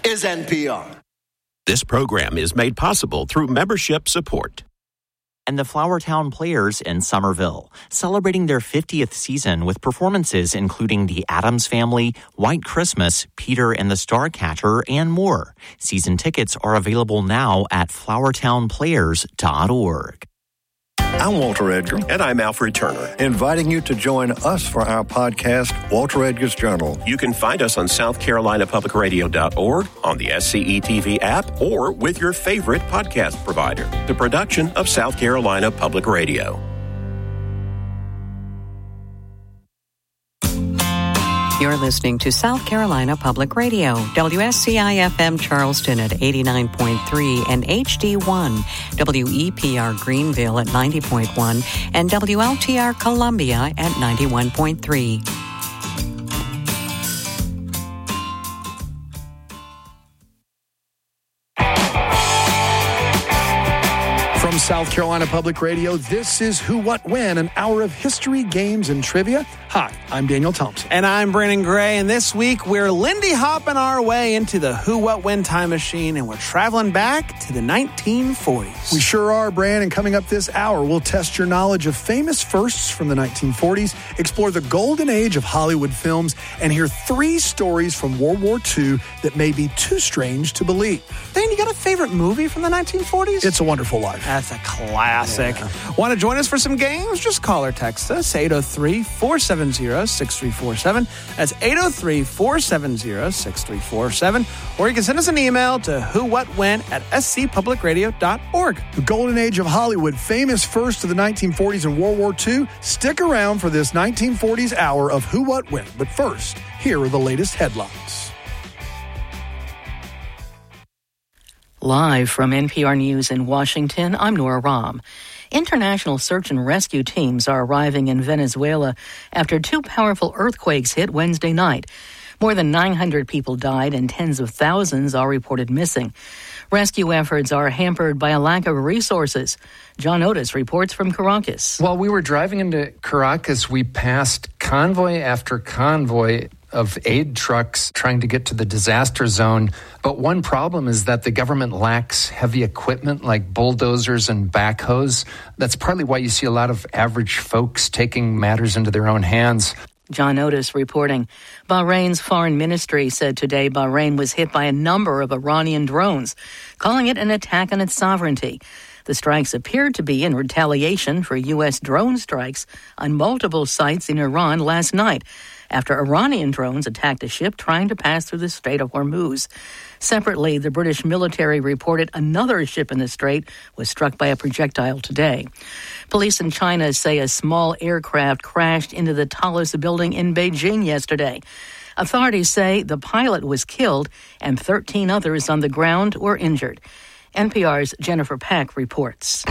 is NPR. This program is made possible through membership support. And the Flowertown Players in Somerville, celebrating their 50th season with performances including The Addams Family, White Christmas, Peter and the Starcatcher, and more. Season tickets are available now at flowertownplayers.org. I'm Walter Edgar. And I'm Alfred Turner. Inviting you to join us for our podcast, Walter Edgar's Journal. You can find us on SouthCarolinaPublicRadio.org, on the SCE-TV app, or with your favorite podcast provider. The production of South Carolina Public Radio. You're listening to South Carolina Public Radio, WSCI-FM Charleston at 89.3 and HD1, WEPR Greenville at 90.1, and WLTR Columbia at 91.3. From South Carolina Public Radio, this is Who, What, When, an hour of history, games, and trivia. Hi, I'm Daniel Thompson. And I'm Brandon Gray, and this week we're Lindy hopping our way into the Who, What, When time machine, and we're traveling back to the 1940s. We sure are, Brand, and coming up this hour, we'll test your knowledge of famous firsts from the 1940s, explore the golden age of Hollywood films, and hear 3 stories from World War II that may be too strange to believe. Dan, you got a favorite movie from the 1940s? It's a Wonderful Life. That's a classic. Yeah. Want to join us for some games? Just call or text us, 803-470-6347. That's 803-470-6347. Or you can send us an email to whowhatwhen@scpublicradio.org. The golden age of Hollywood, famous first of the 1940s and World War II. Stick around for this 1940s hour of Who, What, When. But first, here are the latest headlines. Live from NPR News in Washington, I'm Nora Rahm. International search and rescue teams are arriving in Venezuela after 2 powerful earthquakes hit Wednesday night. More than 900 people died and tens of thousands are reported missing. Rescue efforts are hampered by a lack of resources. John Otis reports from Caracas. While we were driving into Caracas, we passed convoy after convoy of aid trucks trying to get to the disaster zone. But one problem is that the government lacks heavy equipment like bulldozers and backhoes. That's partly why you see a lot of average folks taking matters into their own hands. John Otis reporting. Bahrain's foreign ministry said today Bahrain was hit by a number of Iranian drones, calling it an attack on its sovereignty. The strikes appeared to be in retaliation for U.S. drone strikes on multiple sites in Iran last night, after Iranian drones attacked a ship trying to pass through the Strait of Hormuz. Separately, the British military reported another ship in the strait was struck by a projectile today. Police in China say a small aircraft crashed into the tallest building in Beijing yesterday. Authorities say the pilot was killed and 13 others on the ground were injured. NPR's Jennifer Peck reports.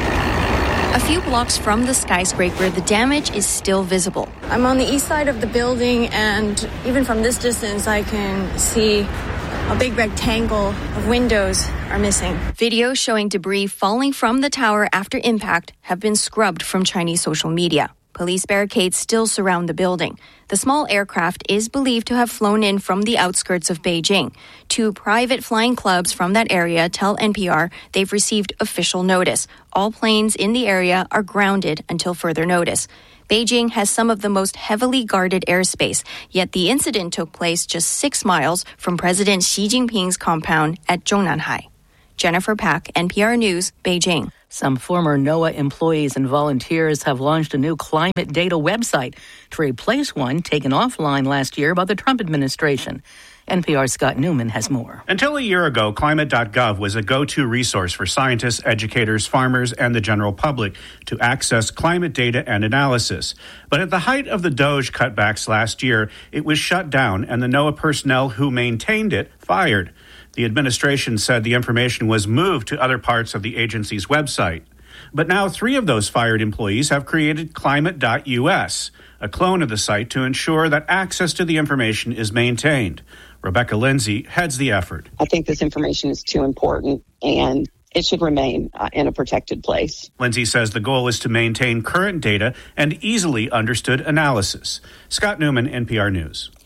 A few blocks from the skyscraper, the damage is still visible. I'm on the east side of the building, and even from this distance, I can see a big rectangle of windows are missing. Videos showing debris falling from the tower after impact have been scrubbed from Chinese social media. Police barricades still surround the building. The small aircraft is believed to have flown in from the outskirts of Beijing. 2 private flying clubs from that area tell NPR they've received official notice. All planes in the area are grounded until further notice. Beijing has some of the most heavily guarded airspace, yet the incident took place just 6 miles from President Xi Jinping's compound at Zhongnanhai. Jennifer Pack, NPR News, Beijing. Some former NOAA employees and volunteers have launched a new climate data website to replace one taken offline last year by the Trump administration. NPR's Scott Newman has more. Until a year ago, climate.gov was a go-to resource for scientists, educators, farmers, and the general public to access climate data and analysis. But at the height of the DOGE cutbacks last year, it was shut down and the NOAA personnel who maintained it fired. The administration said the information was moved to other parts of the agency's website. But now 3 of those fired employees have created climate.us, a clone of the site to ensure that access to the information is maintained. Rebecca Lindsay heads the effort. I think this information is too important and it should remain in a protected place. Lindsay says the goal is to maintain current data and easily understood analysis. Scott Newman, NPR News.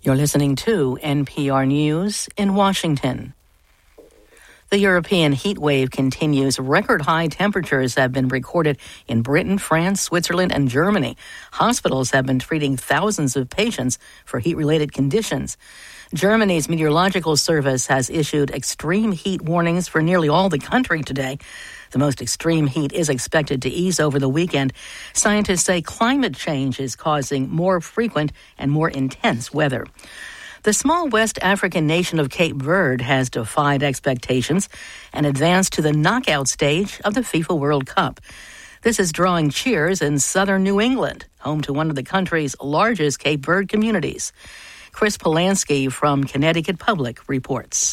You're listening to NPR News in Washington. The European heat wave continues. Record high temperatures have been recorded in Britain, France, Switzerland, and Germany. Hospitals have been treating thousands of patients for heat-related conditions. Germany's meteorological service has issued extreme heat warnings for nearly all the country today. The most extreme heat is expected to ease over the weekend. Scientists say climate change is causing more frequent and more intense weather. The small West African nation of Cape Verde has defied expectations and advanced to the knockout stage of the FIFA World Cup. This is drawing cheers in southern New England, home to one of the country's largest Cape Verde communities. Chris Polanski from Connecticut Public reports.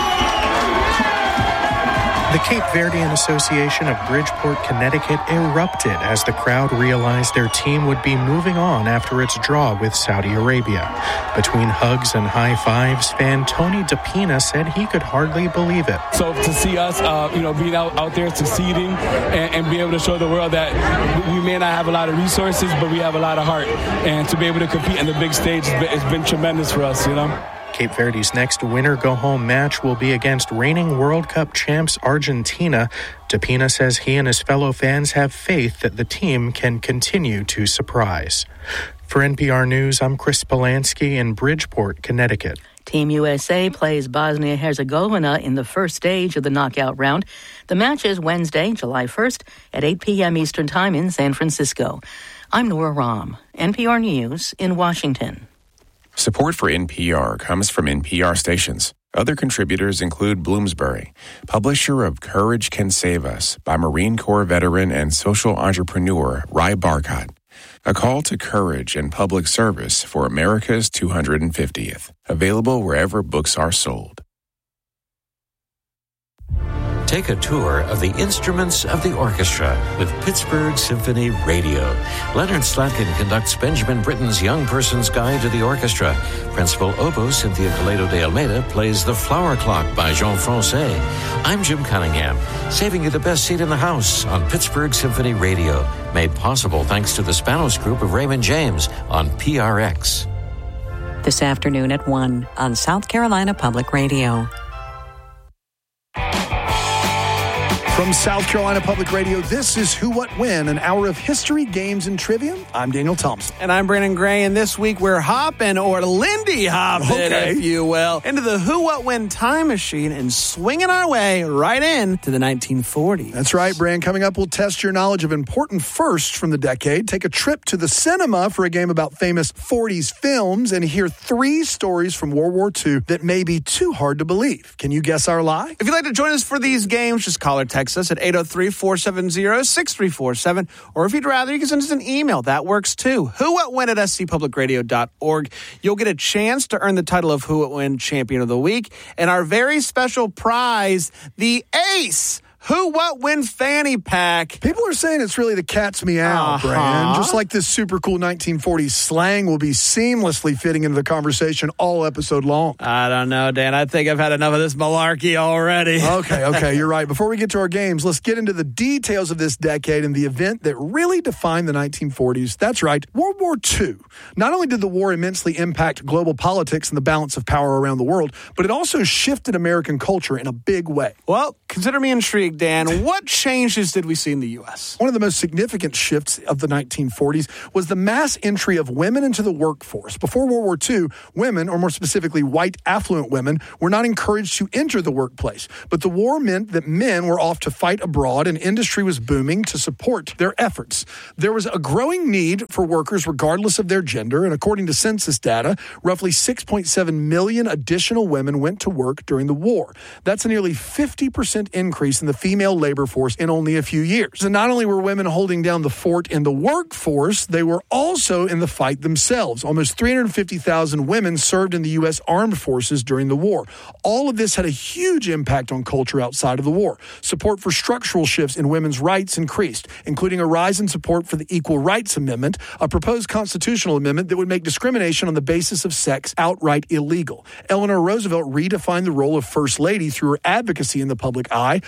The Cape Verdean Association of Bridgeport, Connecticut erupted as the crowd realized their team would be moving on after its draw with Saudi Arabia. Between hugs and high fives, fan Tony DePina said he could hardly believe it. So to see us, being out there succeeding and be able to show the world that we may not have a lot of resources, but we have a lot of heart. And to be able to compete in the big stage has been tremendous for us, Cape Verde's next winner-go-home match will be against reigning World Cup champs Argentina. DePina says he and his fellow fans have faith that the team can continue to surprise. For NPR News, I'm Chris Polanski in Bridgeport, Connecticut. Team USA plays Bosnia-Herzegovina in the first stage of the knockout round. The match is Wednesday, July 1st at 8 p.m. Eastern Time in San Francisco. I'm Nora Rahm, NPR News in Washington. Support for NPR comes from NPR stations. Other contributors include Bloomsbury, publisher of Courage Can Save Us by Marine Corps veteran and social entrepreneur Rai Barkat. A call to courage and public service for America's 250th. Available wherever books are sold. Take a tour of the instruments of the orchestra with Pittsburgh Symphony Radio. Leonard Slatkin conducts Benjamin Britten's Young Person's Guide to the Orchestra. Principal oboe Cynthia Toledo de Almeida plays The Flower Clock by Jean Francais. I'm Jim Cunningham, saving you the best seat in the house on Pittsburgh Symphony Radio. Made possible thanks to the Spanos Group of Raymond James on PRX. This afternoon at 1 on South Carolina Public Radio. From South Carolina Public Radio, this is Who, What, When, an hour of history, games, and trivia. I'm Daniel Thompson. And I'm Brandon Gray, and this week we're hopping, or Lindy hopping, if you will, into the Who, What, When time machine and swinging our way right in to the 1940s. That's right, Brand. Coming up, we'll test your knowledge of important firsts from the decade, take a trip to the cinema for a game about famous 40s films, and hear 3 stories from World War II that may be too hard to believe. Can you guess our lie? If you'd like to join us for these games, just call or text us at 803-470-6347. Or if you'd rather, you can send us an email. That works too. whowhatwhen@scpublicradio.org. You'll get a chance to earn the title of Who What When Champion of the Week. And our very special prize, the Ace Who What When Fanny Pack. People are saying it's really the cat's meow brand. Just like this super cool 1940s slang will be seamlessly fitting into the conversation all episode long. I don't know, Dan. I think I've had enough of this malarkey already. Okay, you're right. Before we get to our games, let's get into the details of this decade and the event that really defined the 1940s. That's right, World War II. Not only did the war immensely impact global politics and the balance of power around the world, but it also shifted American culture in a big way. Well, consider me intrigued, Dan. What changes did we see in the U.S.? One of the most significant shifts of the 1940s was the mass entry of women into the workforce. Before World War II, women, or more specifically white affluent women, were not encouraged to enter the workplace. But the war meant that men were off to fight abroad and industry was booming to support their efforts. There was a growing need for workers regardless of their gender, and according to census data, roughly 6.7 million additional women went to work during the war. That's a nearly 50% increase in the female labor force in only a few years. And not only were women holding down the fort in the workforce, they were also in the fight themselves. Almost 350,000 women served in the U.S. Armed Forces during the war. All of this had a huge impact on culture outside of the war. Support for structural shifts in women's rights increased, including a rise in support for the Equal Rights Amendment, a proposed constitutional amendment that would make discrimination on the basis of sex outright illegal. Eleanor Roosevelt redefined the role of First Lady through her advocacy in the public eye. The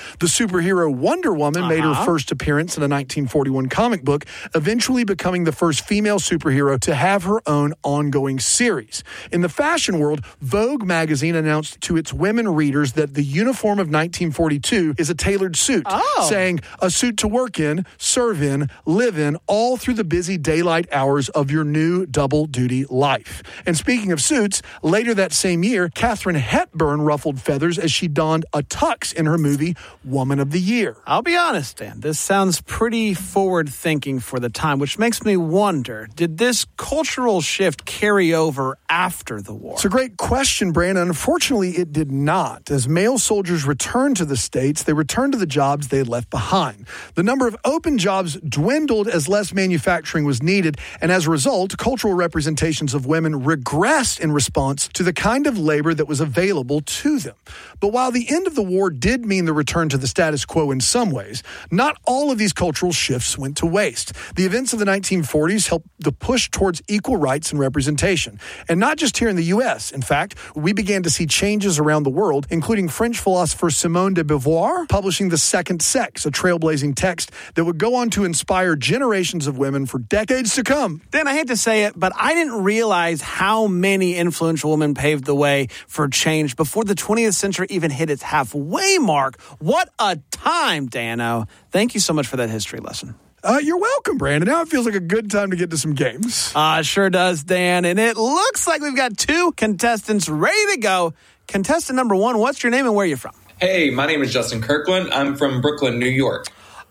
superhero Wonder Woman made her first appearance in a 1941 comic book, eventually becoming the first female superhero to have her own ongoing series. In the fashion world, Vogue magazine announced to its women readers that the uniform of 1942 is a tailored suit, saying, a suit to work in, serve in, live in, all through the busy daylight hours of your new double-duty life. And speaking of suits, later that same year, Katharine Hepburn ruffled feathers as she donned a tux in her movie Woman of the Year. I'll be honest, Dan, this sounds pretty forward-thinking for the time, which makes me wonder, did this cultural shift carry over after the war? It's a great question, Brandon. Unfortunately, it did not. As male soldiers returned to the States, they returned to the jobs they had left behind. The number of open jobs dwindled as less manufacturing was needed, and as a result, cultural representations of women regressed in response to the kind of labor that was available to them. But while the end of the war did mean the return to the status quo in some ways, not all of these cultural shifts went to waste. The events of the 1940s helped the push towards equal rights and representation. And not just here in the U.S. In fact, we began to see changes around the world, including French philosopher Simone de Beauvoir publishing The Second Sex, a trailblazing text that would go on to inspire generations of women for decades to come. Dan, I hate to say it, but I didn't realize how many influential women paved the way for change before the 20th century even hit its halfway mark. What a time, Dano. Thank you so much for that history lesson. You're welcome, Brandon. Now it feels like a good time to get to some games. It sure does, Dan. And it looks like we've got two contestants ready to go. Contestant number one, what's your name and where are you from? Hey, my name is Justin Kirkland. I'm from Brooklyn, New York.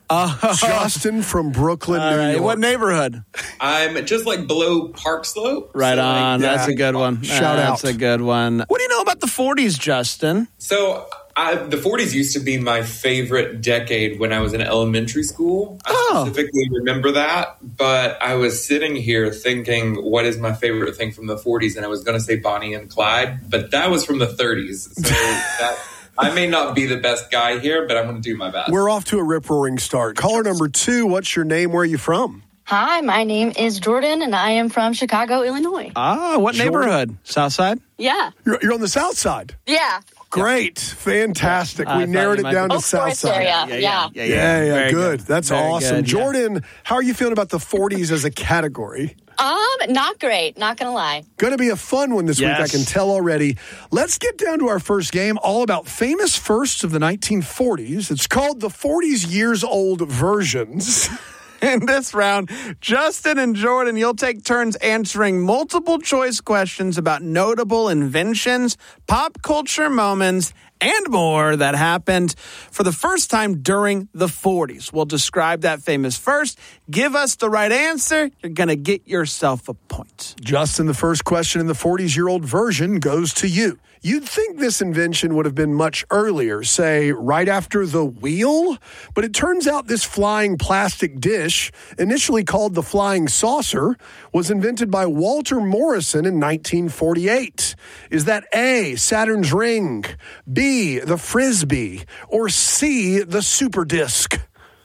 Justin from Brooklyn, New York. What neighborhood? I'm just like below Park Slope. Right on. That's a good one. Shout out. That's a good one. What do you know about the 40s, Justin? So the 40s used to be my favorite decade when I was in elementary school. I specifically remember that, but I was sitting here thinking, what is my favorite thing from the 40s? And I was going to say Bonnie and Clyde, but that was from the 30s. So I may not be the best guy here, but I'm going to do my best. We're off to a rip-roaring start. Caller number 2, what's your name? Where are you from? Hi, my name is Jordan, and I am from Chicago, Illinois. What neighborhood? South Side? Yeah. You're on the South Side? Yeah. Great. Fantastic. We narrowed it down to South Side. Yeah. Good. That's awesome. Good, Jordan, how are you feeling about the 40s as a category? Not great. Not going to lie. Going to be a fun one this week, I can tell already. Let's get down to our first game, all about famous firsts of the 1940s. It's called the 40s Years Old Versions. In this round, Justin and Jordan, you'll take turns answering multiple choice questions about notable inventions, pop culture moments, and more that happened for the first time during the 40s. We'll describe that famous first. Give us the right answer. You're going to get yourself a point. Justin, the first question in the 40s-year-old version goes to you. You'd think this invention would have been much earlier, say right after the wheel, but it turns out this flying plastic dish, initially called the flying saucer, was invented by Walter Morrison in 1948. Is that A, Saturn's ring, B, the Frisbee, or C, the super disc?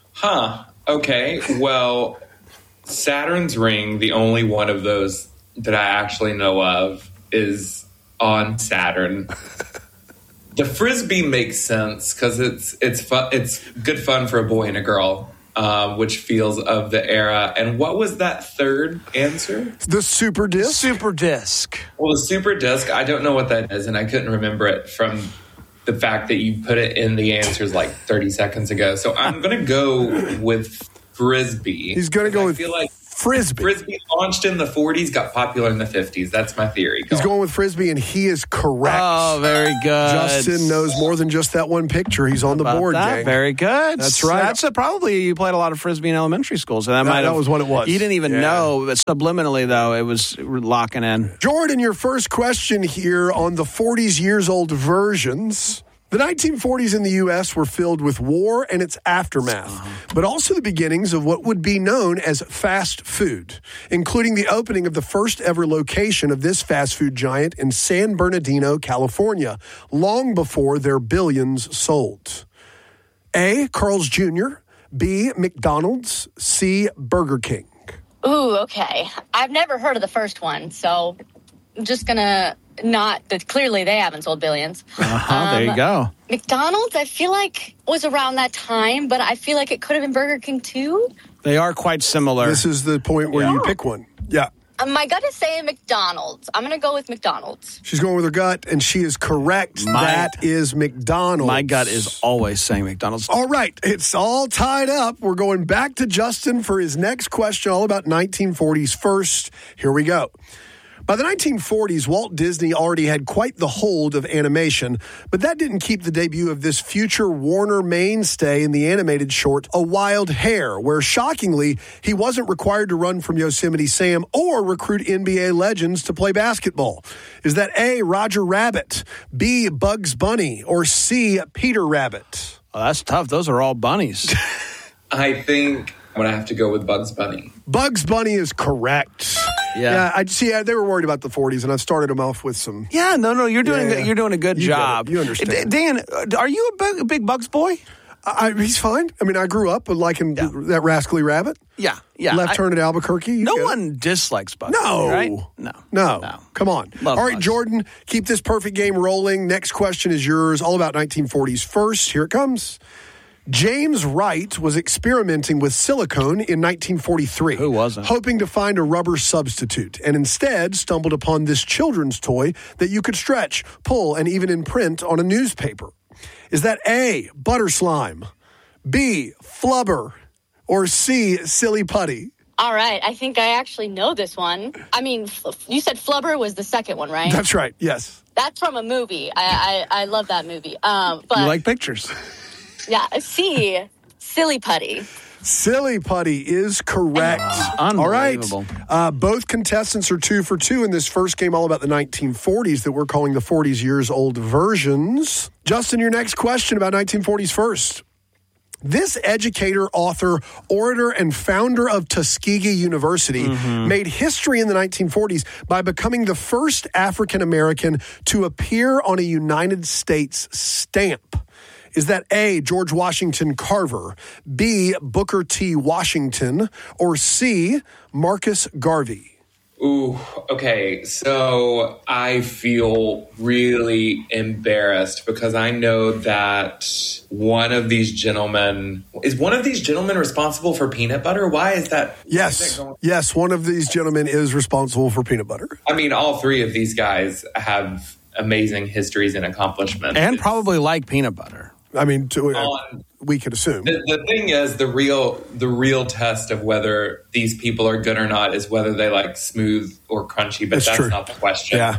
Okay, well, Saturn's ring, the only one of those that I actually know of, is on Saturn. The Frisbee makes sense because it's fun. It's good fun for a boy and a girl, which feels of the era. And what was that third answer? The super disc. Super disc. Well, the super disc, I don't know what that is, and I couldn't remember it from the fact that you put it in the answers like 30 seconds ago. So I'm going to go with Frisbee. He's going to go with Frisbee. Frisbee launched in the 40s, got popular in the 50s. That's my theory. He's going with Frisbee, and he is correct. Oh, very good. Justin knows more than just that one picture. He's on the board, gang. Very good. That's right. That's probably you played a lot of Frisbee in elementary school, so that was what it was. You didn't even know, but subliminally, though, it was locking in. Jordan, your first question here on the 40s years old versions. The 1940s in the U.S. were filled with war and its aftermath, but also the beginnings of what would be known as fast food, including the opening of the first ever location of this fast food giant in San Bernardino, California, long before their billions sold. A, Carl's Jr., B, McDonald's, C, Burger King. Ooh, okay. I've never heard of the first one, so I'm just going to not that clearly they haven't sold billions. There you go. McDonald's, I feel like, was around that time, but I feel like it could have been Burger King too. They are quite similar. This is the point where you pick one. Yeah. My gut is saying McDonald's. I'm going to go with McDonald's. She's going with her gut, and she is correct. That is McDonald's. My gut is always saying McDonald's. All right. It's all tied up. We're going back to Justin for his next question, all about 1940s first. Here we go. By the 1940s, Walt Disney already had quite the hold of animation, but that didn't keep the debut of this future Warner mainstay in the animated short A Wild Hare, where shockingly, he wasn't required to run from Yosemite Sam or recruit NBA legends to play basketball. Is that A, Roger Rabbit, B, Bugs Bunny, or C, Peter Rabbit? Oh, that's tough. Those are all bunnies. I think I'm going to have to go with Bugs Bunny. Bugs Bunny is correct. Yeah. I see. They were worried about the 40s, and I've started them off with some. Yeah, no, you're doing you're doing a good job. You understand, Dan? Are you a big Bugs boy? He's fine. I mean, I grew up liking that rascally rabbit. Yeah. Left turn at Albuquerque. No one dislikes Bugs. No, right? No. Come on. Love All right, Bugs. Jordan, keep this perfect game rolling. Next question is yours. All about 1940s first. Here it comes. James Wright was experimenting with silicone in 1943. Who wasn't? Hoping to find a rubber substitute, and instead stumbled upon this children's toy that you could stretch, pull, and even imprint on a newspaper. Is that A, butter slime, B, flubber, or C, silly putty? All right. I think I actually know this one. I mean, you said flubber was the second one, right? That's right, yes. That's from a movie. I love that movie. But You like pictures. Yeah, C, silly putty. Silly putty is correct. Unbelievable. All right. Both contestants are 2 for 2 in this first game, all about the 1940s that we're calling the 40s years old versions. Justin, your next question about 1940s first. This educator, author, orator, and founder of Tuskegee University made history in the 1940s by becoming the first African American to appear on a United States stamp. Is that A, George Washington Carver, B, Booker T. Washington, or C, Marcus Garvey? Ooh, okay. So I feel really embarrassed because I know that one of these gentlemen responsible for peanut butter? Why is that? Yes, one of these gentlemen is responsible for peanut butter. I mean, all three of these guys have amazing histories and accomplishments. And probably like peanut butter. I mean, we could assume. The thing is, the real test of whether these people are good or not is whether they like smooth or crunchy. But that's true. not the question. Yeah.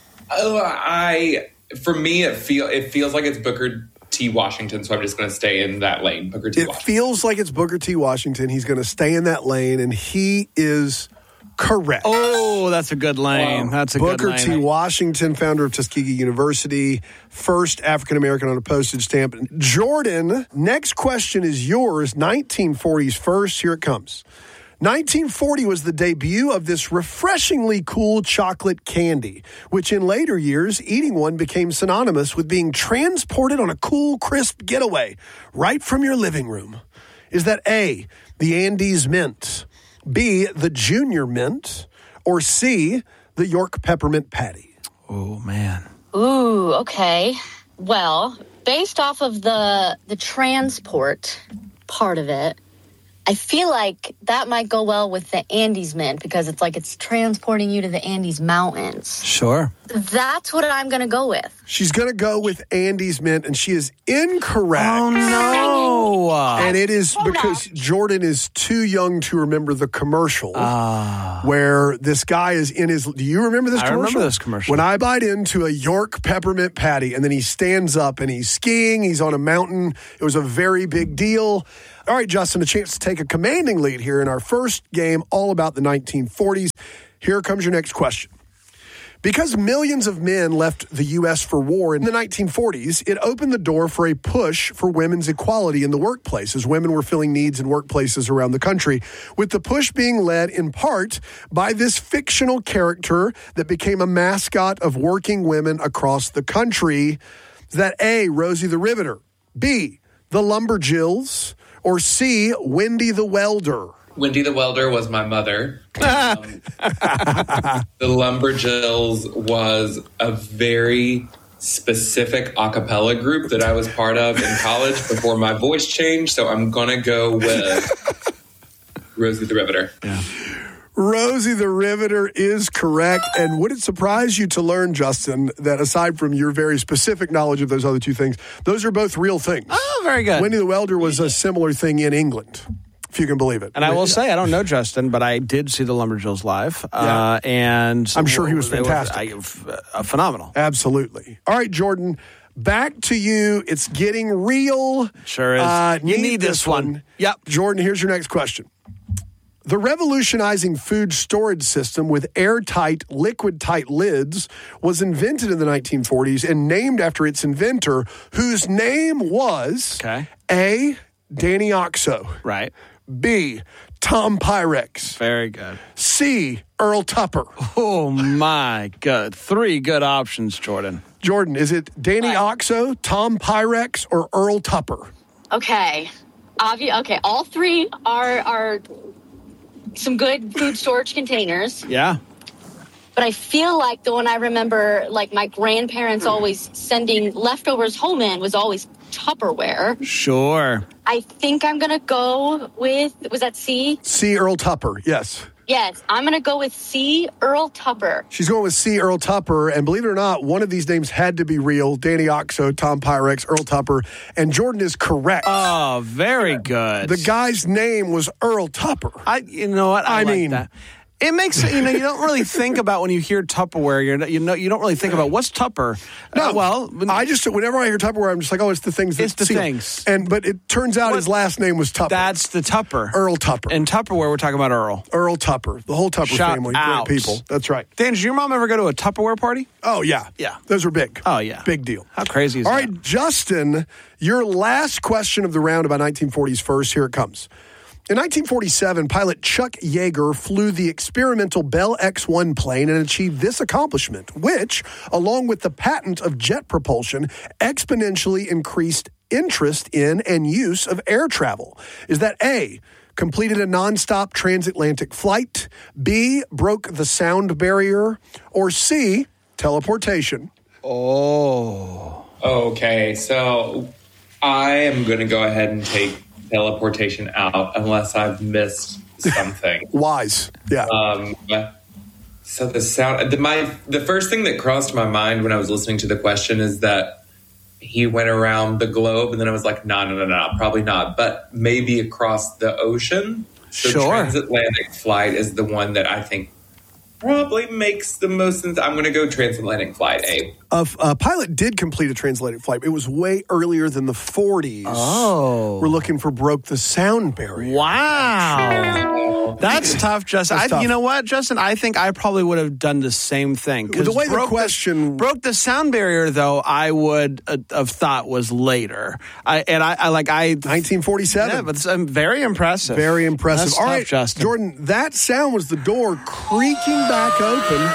For me, it feels like it's Booker T. Washington, so I'm just going to stay in that lane. Booker T. Washington. It feels like it's Booker T. Washington. He's going to stay in that lane, and he is correct. Oh, that's a good lane. That's a Booker good lane. T. Washington, founder of Tuskegee University, first African-American on a postage stamp. Jordan, next question is yours, 1940s first. Here it comes. 1940 was the debut of this refreshingly cool chocolate candy, which in later years, eating one became synonymous with being transported on a cool, crisp getaway right from your living room. Is that A, the Andes Mint, B, the Junior Mint, or C, the York Peppermint Patty? Oh, man. Ooh, okay. Well, based off of the transport part of it, I feel like that might go well with the Andes Mint because it's transporting you to the Andes Mountains. Sure. That's what I'm going to go with. She's going to go with Andes Mint, and she is incorrect. Oh, no. And it is because Jordan is too young to remember the commercial where this guy is in his... Do you remember this commercial? I remember this commercial. When I bite into a York Peppermint Patty, and then he stands up and he's skiing, he's on a mountain. It was a very big deal. All right, Justin, a chance to take a commanding lead here in our first game, all about the 1940s. Here comes your next question. Because millions of men left the U.S. for war in the 1940s, it opened the door for a push for women's equality in the workplace as women were filling needs in workplaces around the country, with the push being led in part by this fictional character that became a mascot of working women across the country. Is that A, Rosie the Riveter, B, the Lumberjills, or C, Wendy the Welder? Wendy the Welder was my mother. The Lumberjills was a very specific a cappella group that I was part of in college before my voice changed. So I'm going to go with Rosie the Riveter. Yeah. Rosie the Riveter is correct. And would it surprise you to learn, Justin, that aside from your very specific knowledge of those other two things, those are both real things? Oh, very good. Wendy the Welder was a similar thing in England, if you can believe it. And I will say, I don't know Justin, but I did see the Lumberjills live. And I'm sure he was fantastic. Phenomenal. Absolutely. All right, Jordan, back to you. It's getting real. Sure is. You need this one. Yep. Jordan, here's your next question. The revolutionizing food storage system with airtight, liquid-tight lids was invented in the 1940s and named after its inventor, whose name was A, Danny Oxo. Right. B, Tom Pyrex. Very good. C, Earl Tupper. Oh, my God. 3 good options, Jordan. Jordan, is it Danny Oxo, Tom Pyrex, or Earl Tupper? Okay. Okay, all 3 are some good food storage containers. Yeah. But I feel like the one I remember, like my grandparents always sending leftovers home in was always Tupperware. Sure. I think I'm going to go with, was that C? C, Earl Tupper, yes. Yes, I'm going to go with C, Earl Tupper. She's going with C, Earl Tupper, and believe it or not, one of these names had to be real. Danny Oxo, Tom Pyrex, Earl Tupper, and Jordan is correct. Oh, very good. The guy's name was Earl Tupper. You know what? I mean, that. It makes you don't really think about when you hear Tupperware. You don't really think about what's Tupper. No, whenever I hear Tupperware, I'm just like, oh, it's the things. It's the things. But it turns out his last name was Tupper. That's the Tupper, Earl Tupper. And Tupperware, we're talking about Earl. Earl Tupper, the whole Tupper family, great people. That's right. Dan, did your mom ever go to a Tupperware party? Oh yeah, those were big. Oh yeah, big deal. How crazy is that? All right, Justin, your last question of the round about 1940s first. Here it comes. In 1947, pilot Chuck Yeager flew the experimental Bell X-1 plane and achieved this accomplishment, which, along with the patent of jet propulsion, exponentially increased interest in and use of air travel. Is that A, completed a nonstop transatlantic flight, B, broke the sound barrier, or C, teleportation? Oh. Okay, so I am going to go ahead and take teleportation out unless I've missed something. Wise. Yeah. So the sound, the first thing that crossed my mind when I was listening to the question is that he went around the globe, and then I was like, no, probably not, but maybe across the ocean. So sure. Transatlantic flight is the one that I think probably makes the most sense. I'm going to go transatlantic flight A. A pilot did complete a transatlantic flight. It was way earlier than the 40s. Oh. We're looking for broke the sound barrier. Wow. That's tough, Justin. That's tough. You know what, Justin? I think I probably would have done the same thing. The way the question... broke the sound barrier, though, I would have thought was later. 1947. Yeah, but I'm very impressive. Very impressive. That's All tough, right, Justin. Jordan, that sound was the door creaking back open.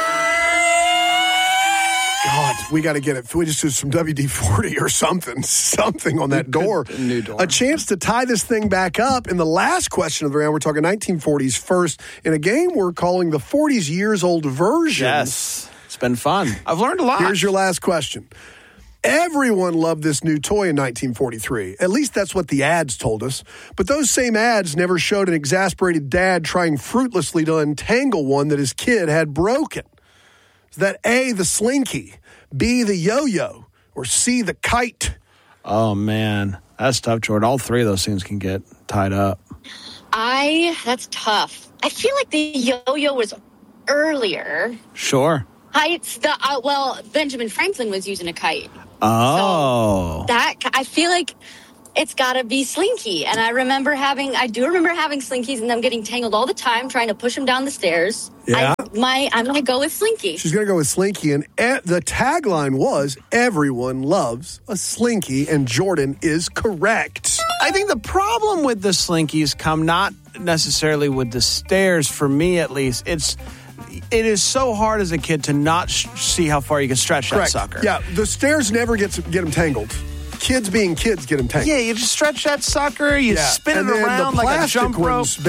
God, we got to get it. We just do some WD-40 or something on that door. A new door. A chance to tie this thing back up. In the last question of the round, we're talking 1940s first in a game we're calling the 40s years old version. Yes, it's been fun. I've learned a lot. Here's your last question. Everyone loved this new toy in 1943. At least that's what the ads told us. But those same ads never showed an exasperated dad trying fruitlessly to untangle one that his kid had broken. Is that A, the Slinky, B, the yo-yo, or C, the kite? Oh, man. That's tough, Jordan. All 3 of those things can get tied up. That's tough. I feel like the yo-yo was earlier. Sure. Kites, Benjamin Franklin was using a kite. Oh. So I feel like it's got to be Slinky. And I do remember having Slinkies and them getting tangled all the time, trying to push them down the stairs. Yeah. I'm going to go with Slinky. She's going to go with Slinky. And the tagline was, everyone loves a Slinky. And Jordan is correct. I think the problem with the Slinkies come not necessarily with the stairs, for me at least. It is so hard as a kid to not see how far you can stretch that sucker. Yeah, the stairs never get them tangled. Kids being kids get them tangled. Yeah, you just stretch that sucker, you spin it around like a jump rope.